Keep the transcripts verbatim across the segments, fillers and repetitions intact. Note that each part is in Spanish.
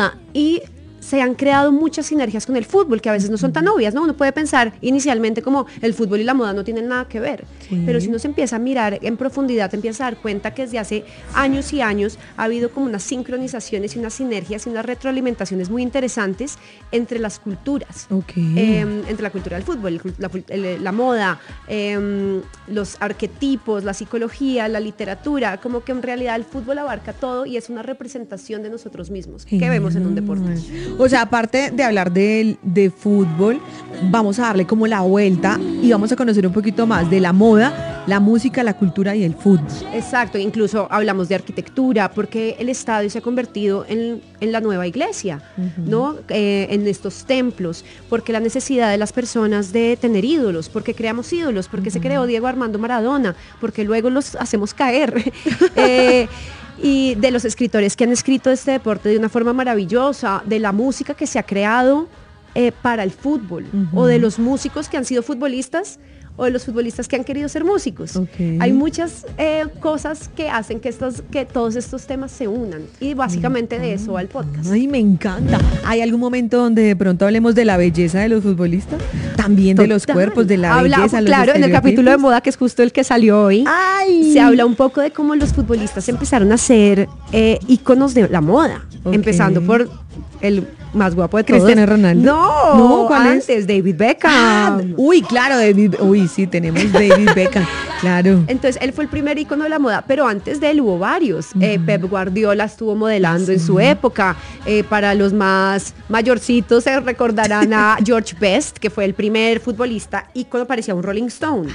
moda y se han creado muchas sinergias con el fútbol que a veces no son tan obvias, ¿no? Uno puede pensar inicialmente como el fútbol y la moda no tienen nada que ver, sí. Pero si uno se empieza a mirar en profundidad, te empieza a dar cuenta que desde hace años y años ha habido como unas sincronizaciones y unas sinergias y unas retroalimentaciones muy interesantes entre las culturas, okay. eh, entre la cultura del fútbol, la, la, la moda, eh, los arquetipos, la psicología, la literatura, como que en realidad el fútbol abarca todo y es una representación de nosotros mismos que Genial. Vemos en un deporte. O sea, aparte de hablar de, de fútbol, vamos a darle como la vuelta y vamos a conocer un poquito más de la moda, la música, la cultura y el fútbol. Exacto, incluso hablamos de arquitectura, porque el estadio se ha convertido en, en la nueva iglesia, uh-huh. ¿no? Eh, en estos templos, porque la necesidad de las personas de tener ídolos, porque creamos ídolos, porque uh-huh. se creó Diego Armando Maradona, porque luego los hacemos caer. eh, y de los escritores que han escrito este deporte de una forma maravillosa, de la música que se ha creado eh, para el fútbol, uh-huh. o de los músicos que han sido futbolistas, o de los futbolistas que han querido ser músicos. Okay. Hay muchas eh, cosas que hacen que, estos, que todos estos temas se unan, y básicamente de eso va el podcast. Ay, me encanta. ¿Hay algún momento donde de pronto hablemos de la belleza de los futbolistas? También Total. De los cuerpos, de la habla, belleza. Claro, en el capítulo de moda, que es justo el que salió hoy, Ay. Se habla un poco de cómo los futbolistas empezaron a ser eh, íconos de la moda, okay. empezando por el más guapo de todos. Cristiano Ronaldo. No, no ¿cuál antes, es? David Beckham. Ah, uy, claro, David, uy, sí, tenemos David Beckham, claro. Entonces, él fue el primer ícono de la moda, pero antes de él hubo varios. Uh-huh. Eh, Pep Guardiola estuvo modelando sí. en su época. Eh, para los más mayorcitos se recordarán a George Best, que fue el primer futbolista ícono, parecía un Rolling Stone.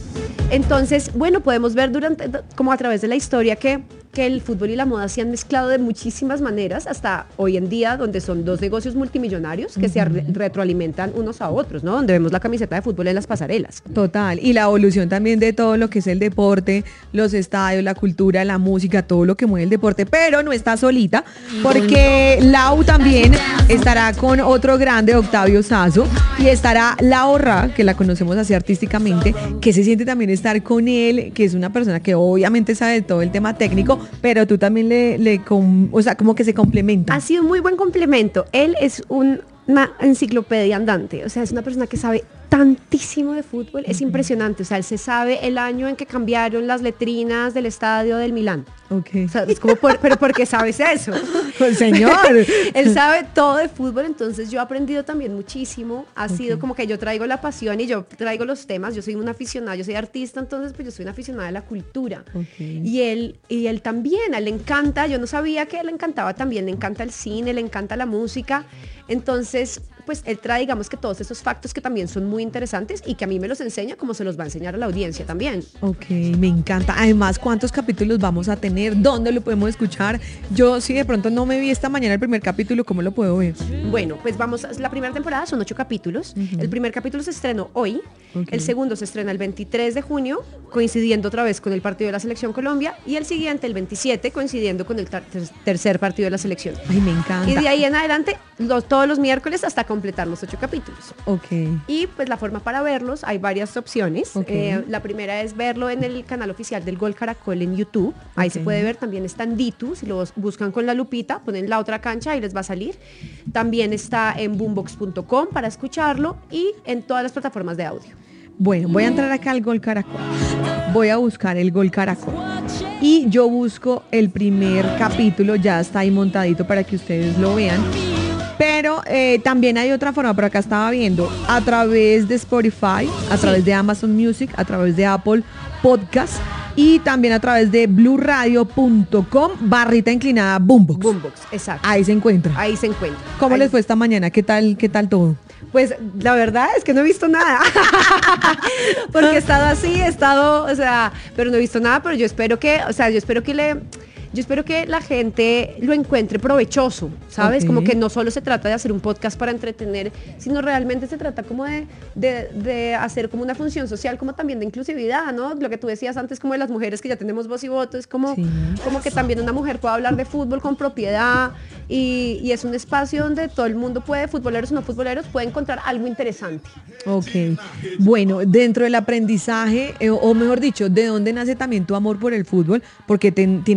Entonces, bueno, podemos ver durante, como a través de la historia que, que el fútbol y la moda se han mezclado de muchísimas maneras hasta hoy en día, donde son dos negocios multimillonarios que uh-huh. se re- retroalimentan unos a otros, ¿no? Donde vemos la camiseta de fútbol en las pasarelas. Total, y la evolución también de todo lo que es el deporte, los estadios, la cultura, la música, todo lo que mueve el deporte, pero no está solita, porque Lau también estará con otro grande, Octavio Sazo, y estará Lau Ra, que la conocemos así artísticamente, que se siente también estar con él, que es una persona que obviamente sabe de todo el tema técnico, pero tú también le, le com, o sea, como que se complementa. Ha sido un muy buen complemento. Él es un, una enciclopedia andante, o sea, es una persona que sabe tantísimo de fútbol, es impresionante, o sea, él se sabe el año en que cambiaron las letrinas del estadio del Milán. Okay. O sea, es como, por, pero ¿por qué sabes eso? Pues señor. Él sabe todo de fútbol, entonces yo he aprendido también muchísimo, ha okay. sido como que yo traigo la pasión y yo traigo los temas, yo soy una aficionada, yo soy artista, entonces pues yo soy una aficionada de la cultura. Okay. Y él, y él también, a él le encanta, yo no sabía que a él le encantaba también, le encanta el cine, le encanta la música, entonces pues él trae, digamos que todos esos factos que también son muy interesantes y que a mí me los enseña como se los va a enseñar a la audiencia también. Ok, me encanta. Además, ¿cuántos capítulos vamos a tener? ¿Dónde lo podemos escuchar? Yo, si de pronto no me vi esta mañana el primer capítulo, ¿cómo lo puedo ver? Bueno, pues vamos, la primera temporada son ocho capítulos. Uh-huh. El primer capítulo se estrenó hoy. Okay. El segundo se estrena el veintitrés de junio, coincidiendo otra vez con el partido de la Selección Colombia, y el siguiente, el veintisiete, coincidiendo con el ter- tercer partido de la Selección. Ay, me encanta. Y de ahí en adelante, los, todos los miércoles hasta completar los ocho capítulos. Ok. Y pues la forma para verlos, hay varias opciones. Okay. Eh, la primera es verlo en el canal oficial del Gol Caracol en YouTube. Ahí okay. se puede ver, también está en Ditu, si lo buscan con la lupita, ponen La Otra Cancha, ahí les va a salir. También está en boombox punto com para escucharlo y en todas las plataformas de audio. Bueno, voy a entrar acá al Gol Caracol. Voy a buscar el Gol Caracol. Y yo busco el primer capítulo, ya está ahí montadito para que ustedes lo vean. Pero eh, también hay otra forma, por acá estaba viendo, a través de Spotify, a sí. través de Amazon Music, a través de Apple Podcast y también a través de blu radio punto com, barrita inclinada Boombox. Boombox, exacto. Ahí se encuentra. Ahí se encuentra. ¿Cómo ahí. les fue esta mañana? ¿Qué tal, qué tal todo? Pues la verdad es que no he visto nada, porque he estado así, he estado, o sea, pero no he visto nada, pero yo espero que, o sea, yo espero que le... Yo espero que la gente lo encuentre provechoso, ¿sabes? Okay. Como que no solo se trata de hacer un podcast para entretener, sino realmente se trata como de, de, de hacer como una función social, como también de inclusividad, ¿no? Lo que tú decías antes, como de las mujeres que ya tenemos voz y voto, es como, sí. como que también una mujer pueda hablar de fútbol con propiedad y, y es un espacio donde todo el mundo puede, futboleros o no futboleros, puede encontrar algo interesante. Ok. Bueno, dentro del aprendizaje, eh, o mejor dicho, ¿de dónde nace también tu amor por el fútbol? Porque te, tienes que saber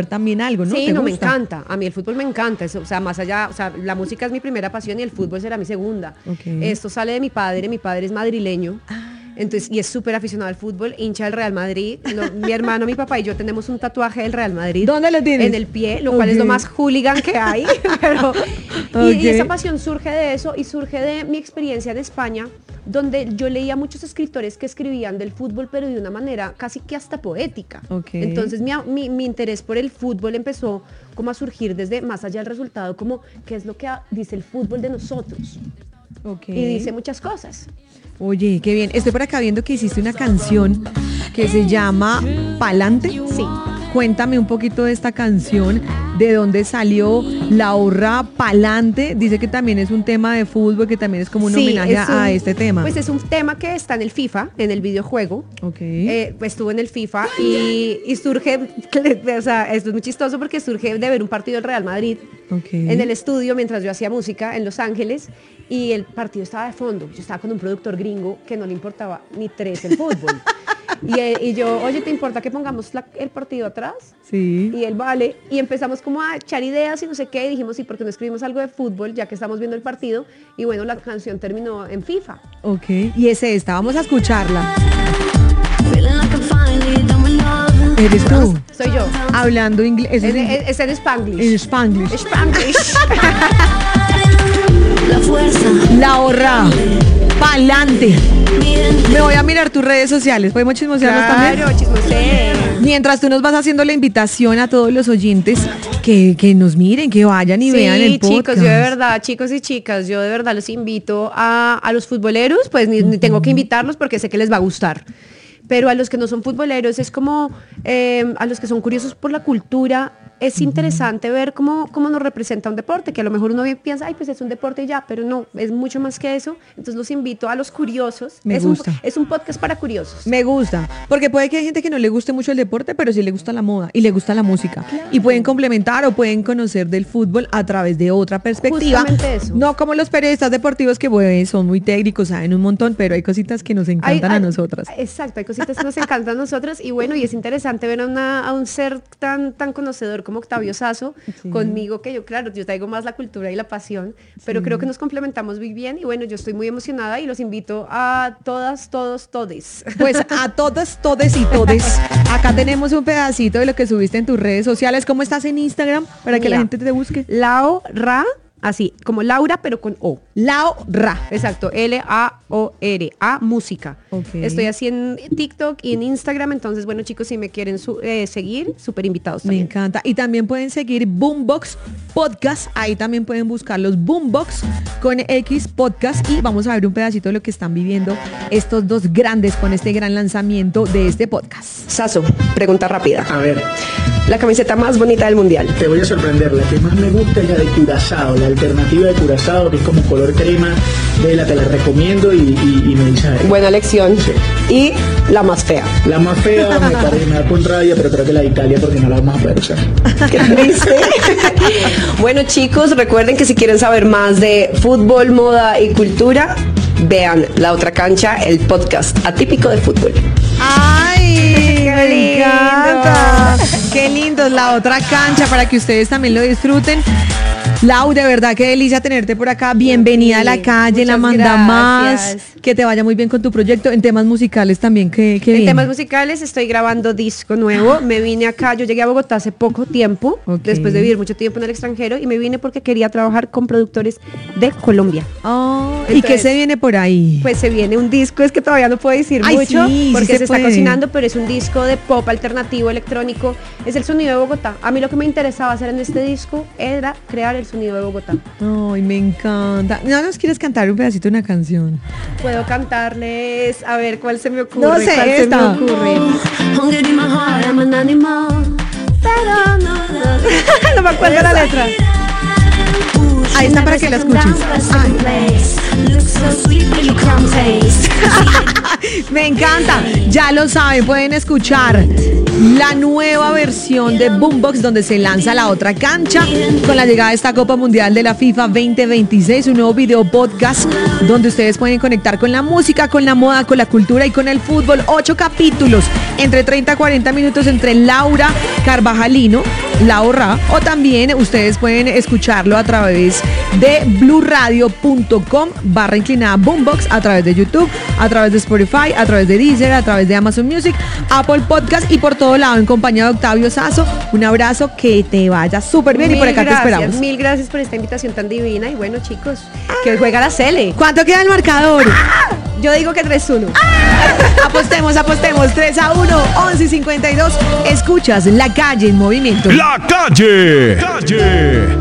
saber también algo, ¿no? Sí, ¿Te no, me gusta? encanta. A mí el fútbol me encanta. Eso, o sea, más allá, o sea, la música es mi primera pasión y el fútbol será mi segunda. Okay. Esto sale de mi padre. Mi padre es madrileño. Ah. Entonces, y es súper aficionado al fútbol, hincha del Real Madrid. No, mi hermano, mi papá y yo tenemos un tatuaje del Real Madrid. ¿Dónde lo tienes? En el pie, lo Okay. cual es lo más hooligan que hay. Pero, Okay. y, y esa pasión surge de eso y surge de mi experiencia en España, donde yo leía muchos escritores que escribían del fútbol, pero de una manera casi que hasta poética. Okay. Entonces mi, mi, mi interés por el fútbol empezó como a surgir desde más allá del resultado, como qué es lo que ha, dice el fútbol de nosotros. Okay. Y dice muchas cosas. Oye, qué bien. Estoy por acá viendo que hiciste una canción que se llama Pa'lante. Sí. Cuéntame un poquito de esta canción, de dónde salió La Horra Pa'lante. Dice que también es un tema de fútbol, que también es como un Sí, homenaje es un- a este tema. Pues es un tema que está en el FIFA, en el videojuego. Ok. Eh, pues estuvo en el FIFA y, y surge, o sea, esto es muy chistoso porque surge de ver un partido del Real Madrid Ok. en el estudio mientras yo hacía música en Los Ángeles y el partido estaba de fondo. Yo estaba con un productor gringo que no le importaba ni tres el fútbol. y, eh, y yo, oye, ¿te importa que pongamos la- el partido atrás? Sí. Y él, vale, y empezamos como a echar ideas y no sé qué, y dijimos, sí, porque no escribimos algo de fútbol, ya que estamos viendo el partido, y bueno, la canción terminó en FIFA. Ok. Y es esta, vamos a escucharla. Eres tú, Soy yo. hablando inglés. Es, es- es en Spanglish. En Spanglish. Spanglish. La fuerza. La Horra Pa'lante. Me voy a mirar tus redes sociales. ¿Podemos chismosearlas también? Claro, chismosé. Mientras tú nos vas haciendo la invitación a todos los oyentes que, que nos miren, que vayan y Sí, vean el podcast. chicos, yo de verdad, chicos y chicas, yo de verdad los invito a, a los futboleros, pues ni, ni tengo que invitarlos porque sé que les va a gustar. Pero a los que no son futboleros es como, eh, a los que son curiosos por la cultura, es interesante ver cómo, cómo nos representa un deporte, que a lo mejor uno bien piensa, ay, pues es un deporte y ya, pero no, es mucho más que eso. Entonces los invito a los curiosos. Me es gusta. Un, es un podcast para curiosos. Me gusta, porque puede que hay gente que no le guste mucho el deporte, pero sí le gusta la moda y le gusta la música. Y pueden complementar o pueden conocer del fútbol a través de otra perspectiva. Justamente eso. No como los periodistas deportivos que pues, son muy técnicos, saben un montón, pero hay cositas que nos encantan Hay- a hay- nosotras. Exacto, hay cositas que nos encantan a nosotras y bueno, y es interesante ver a, una, a un ser tan, tan conocedor como Octavio Sazo Sí. conmigo, que yo, claro, yo traigo más la cultura y la pasión, pero creo que nos complementamos muy bien y bueno, yo estoy muy emocionada y los invito a todas, todos, todes. Pues a todas, todes y todes. Acá tenemos un pedacito de lo que subiste en tus redes sociales. ¿Cómo estás en Instagram? Para que Mira, la gente te busque. Lao Ra, así, como Laura, pero con O. Lao Ra. Exacto, L A O R A, música. Ok. Estoy así en TikTok y en Instagram, entonces, bueno, chicos, si me quieren su- eh, seguir, súper invitados Me también. encanta. Y también pueden seguir Boombox Podcast. Ahí también pueden buscar los Boombox con X Podcast. Y vamos a ver un pedacito de lo que están viviendo estos dos grandes con este gran lanzamiento de este podcast. Saso, pregunta rápida. A ver, La camiseta más bonita del mundial. te voy a sorprender. La que más me gusta es la de Curazao, la alternativa de Curazao, que es como color crema. Vela, te la recomiendo y, y, y me dices. a ver. Buena elección. Sí. Y la más fea. La más fea me, parece, me da con rabia, pero creo que la de Italia porque no la vamos a poder usar. Qué triste. Bueno, chicos, recuerden que si quieren saber más de fútbol, moda y cultura, vean La Otra Cancha, el podcast atípico de fútbol. ¡Ay! ¡Qué ¡Me lindo! encanta! ¡Qué lindo! Es la otra cancha para que ustedes también lo disfruten. Lau, de verdad, qué delicia tenerte por acá. Bienvenida a la Sí, calle, la muchas manda más. gracias. Que te vaya muy bien con tu proyecto. En temas musicales también, que En temas musicales estoy grabando disco nuevo. Me vine acá, yo llegué a Bogotá hace poco tiempo, Ok. después de vivir mucho tiempo en el extranjero, y me vine porque quería trabajar con productores de Colombia. Oh, ¿y qué Entonces, se viene por ahí? Pues se viene un disco, es que todavía no puedo decir Ay, mucho, sí, sí porque se se, está puede. cocinando, pero es un disco de pop alternativo, electrónico. Es el sonido de Bogotá. A mí lo que me interesaba hacer en este disco era crear el sonido de Bogotá. Ay, me encanta. ¿No nos quieres cantar un pedacito de una canción? Puedo cantarles, a ver cuál se me ocurre. No sé, cuál esta. se me ocurre. Hunger in my heart, I'm an animal. Pero no, no, No me acuerdo la letra. Ahí está para que la escuches. Me encanta. Ya lo saben, pueden escuchar la nueva versión de Boombox donde se lanza la otra cancha con la llegada de esta Copa Mundial de la FIFA veinte veintiséis, un nuevo video podcast donde ustedes pueden conectar con la música, con la moda, con la cultura y con el fútbol. Ocho capítulos entre treinta a cuarenta minutos entre Laura Carvajalino, Laura, o también ustedes pueden escucharlo a través de bluradio punto com barra inclinada Boombox, a través de YouTube, a través de Spotify, a través de Deezer, a través de Amazon Music, Apple Podcast y por todo lado en compañía de Octavio Sazo. Un abrazo, que te vaya súper bien. Mil y por acá gracias, te esperamos. Mil gracias por esta invitación tan divina y bueno, chicos, que hoy juega la Cele. ¿Cuánto queda el marcador? Yo digo que tres uno. Apostemos, apostemos. tres a uno, once y cincuenta y dos. Escuchas La Calle en movimiento. La Calle. Calle.